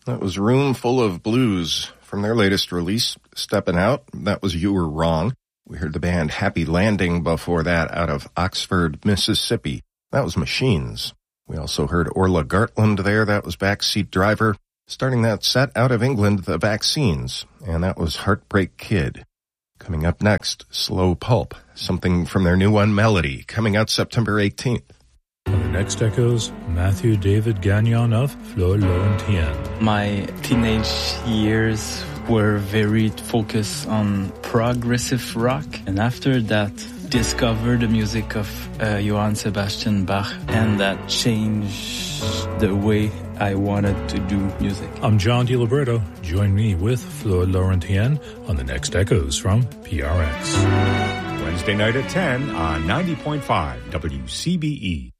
That was Room Full of Blues from their latest release, Steppin' Out. That was You Were Wrong. We heard the band Happy Landing before that out of Oxford, Mississippi. That was Machines. We also heard Orla Gartland there. That was Backseat Driver. Starting that set out of England, The Vaccines. And that was Heartbreak Kid. Coming up next, Slow Pulp. Something from their new one, Melody, coming out September 18th. On the next Echoes, Matthew David Gagnon of Fleur Laurentien. My teenage years were very focused on progressive rock, and after that discovered the music of Johann Sebastian Bach, and that changed the way I wanted to do music. I'm John DiLiberto. Join me with Fleur Laurentien on the next Echoes from PRX. Wednesday night at 10 on 90.5 WCBE.